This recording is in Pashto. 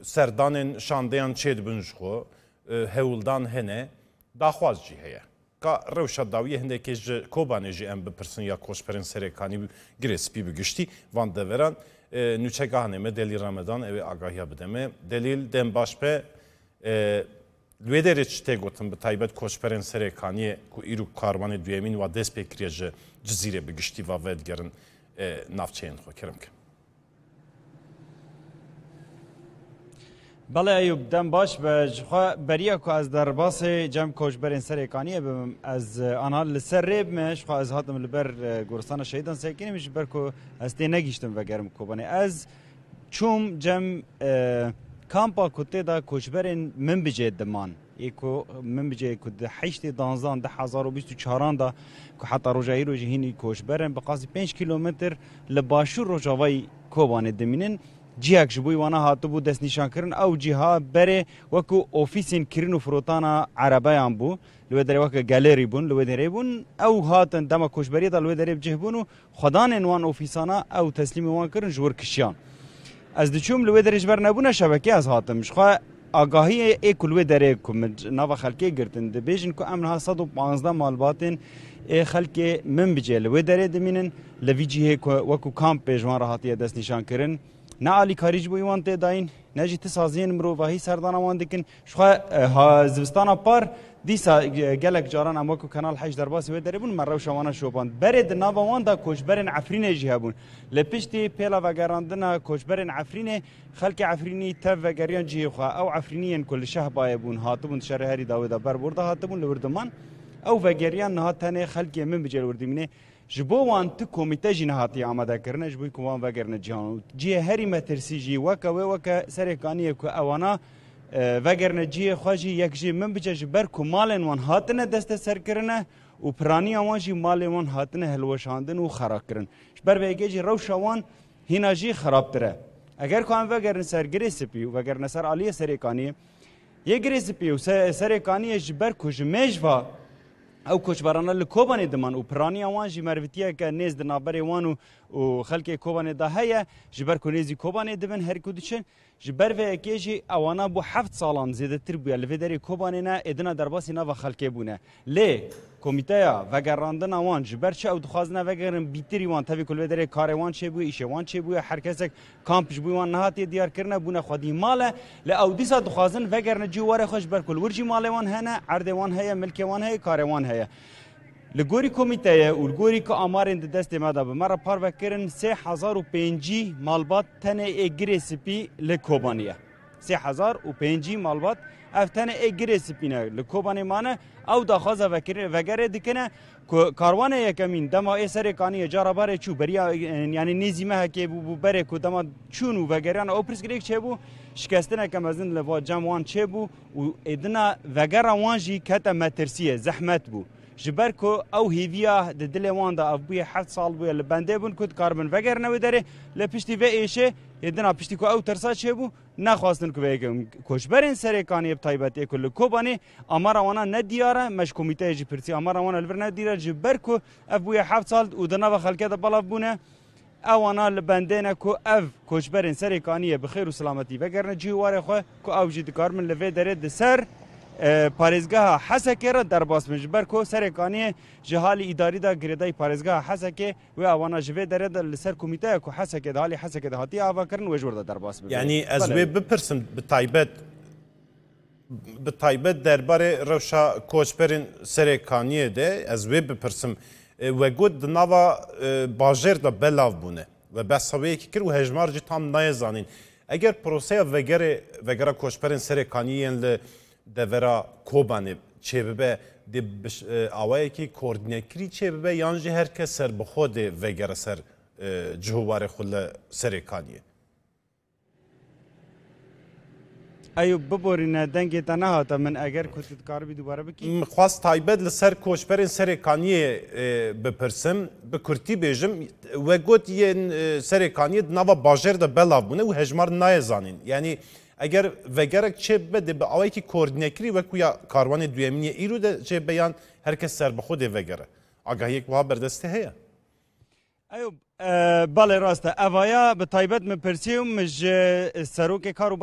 سردان شاندیان چید بنجخو هولدان هنه داخواز جی هیا که روشا داویه هنده که کوبانه جی ام بپرسن یا کوشپرن سرکانی گریسپی بگشتی وان دوران نوچگاه نمه دلیل رمضان اوی آگاهی بدمه دلیل دم باش به لویدر چته گوتم به تایبت کوشپرن سرکانی کو ایرو کاروان دویمین و دست بکریج جزیره بگشتی و ودگرن نافچین خو کرم که بله ایوب دم باش به بریا که از در باس جمع کوشبرین سرکانیه بم از آنها لسر ریب مش از هاتم لبر گورستان شهیدان سیکنی مش بر که از تی نگیشتم و گرم کوبانه از چوم جمع کامپا کته دا کوشبرین من بجه دمان ایکو من بجه که ده حیشت دانزان ده 1024 دا که حتی روجایی رو جهینی کوشبرین بقاسی 5 کیلومتر لباشور روجاوی کوبانه دمینن جیهک جبوی وانا هاتو بو دست نشان کرن او جیها بره وکو اوفیسین کرن و فروتانا عربیان بو لوی داره وکو گالری بون لوی داره بون او هاتن دما کوشبری دا لوی داره بجه بون و خدان انوان اوفیسانا او تسلیم وان کرن جور کشیان از دچوم لوی داره جبر نبونه شبکه از هاتم مشخوا آگاهی ای کلوی داره کم نوا خلکی گرتن ده بیجن که امنها 115 مالباتن خلکی من بجه لوی داره دمینن لوی جیه وکو کامپ جوان راحتی دست نشان کرن نه علی کاریج بوی وان ته داین نه جیت سازین مرو وهی سردان وان دکن شخوا زوستانا پار دیسا گلک جاران اما کو کانال حج درباسی و دربون مرو شوانا شوبان برد ناوا وان دا کوچبرن عفرین جهبون لپشتی پیلا و گراندنا کوچبرن عفرین خلق عفرینی ته و گریان جه خو او عفرینین کل شه بایبون هاتبون شهر هری داوود بر برده هاتبون لوردمان او و گریان نه تنه خلق من بجل وردمینه جبو وان تو کمیته جنهاتی آماده کردن جبوی کوان وگرن جهان جی هری مترسی جی وکا سرکانی کو اوانا وگرن جی خواجی یک جی من بچه بر کو مالن وان هاتنه دست سر کرنه و پرانی آوان جی مال وان هاتنه هلوشاندن و خراب کرن بر وگه جی روشوان هینا جی خراب تره اگر کوان وگرن سر گریسپی وگرن سر علی سرکانی یک گریسپی و سرکانی جبر کو جمجوا او کوچبرانه لکوبانه دمان و پرانی آوان جی مروتیه که نیز دنابر وانو و خلق کوبانه ده هیا جبر کنیزی کوبانه دبن هر کدوچن جبر و اکیجی اوانا بو 7 سالان زیده تر بویا لفدری کوبانه نه ادنا درباسی نه و خلق بونه لی کمیته و گراندن آوان جبر چه او دخوازنه و گرن بیتری وان تاوی کل ودری کاروان چه بو ایشوان چه بو هر کس کامپش بو وان نهاتی دیار کرنه بونه خودی ماله ل او دیسا دخوازن و گرن جواره خوش بر کل ورجی مال وان هنه عرض وان هيا ملک وان هيا کاروان هيا لگوری کمیته و لگوری که آمارند دست ماده به مرا پار وکرن 3005 مالبات تنه اگریسپی لکوبانیه 3005 مالبات افتنه اگریسپی نه لکوبانی مانه او داخوازه وگره دکنه کاروان یکمین دما ایسر کانی جارا باره چو بریا یعنی نیزیمه هکی بو بره کو دما چونو وگران اوپرس گریک چه بو شکستنه کم ازن لوا جموان چه بو و ادنا وگر وانجی کتا مترسیه زحمت بو جبر کو او هیویا د دل وان دا ابوی 7 سال بو لبنده بون کود کاربن وگر نو داره لپشتی و ایشه ادنا پشتی کو او ترسا چه بو نخواستن کو وگم کوشبرین سرکانی تایبتی کل کوبانی امر وانا ندیاره مش کمیته جی پرسی امر وانا الور ندیره جبر کو ابوی 7 سال و دنا خلکه د بلاف بونه اوانا لبندنه کو اف کوشبرین سرکانی بخیر و سلامتی وگرنه جواره خو کو او جی کارمن لوی داره د سر پارێزگەها حەسەکێ رە دەرباس مژبەر کۆ سەرێکانیە ji halî îdarî da girêdayî parêzgeha Hesekê wê awana ji vê derê de li ser komîteya ku Hesekê de halî Hesekê de hatiye avakirin wê ji wir de derbas bibe. Yani ez wê bipirsim bi taybet derbarê rewşa koçberên serêkaniyê de ez wê bipirsim we got di nava bajêr de belav bûne ve behsaviyekî kir û hejmar jî tam nayêzanîn. Eger proseya vegera koçberên serêkaniyên li devera kobanê çêbibe de awayekî koordînekirî çêbibe yan jî herkes ser bi xwe vegere ser cihobarê xwe li serêkaniyê. Eyûb biborîne dengê te nehata min eger ku tu dikaribî dubare bikî? Xwast taybet li ser koçberên serêkaniyê bipirsim, bi Kurtî bêjim we got yên serêkaniyê di nava bajêr de belav bûne û hejmar nayêzanîn. Yani eger vegerek çêbibe de bi awayekî koordînekirî wekû ya karwanê duyemînê îro de çêbibe yan herkes ser bi xwe vegere. Agahiyek wiha berdestê heye? Eyûb balê rast e. Evaya bi taybet min pirsî ji serokê kar û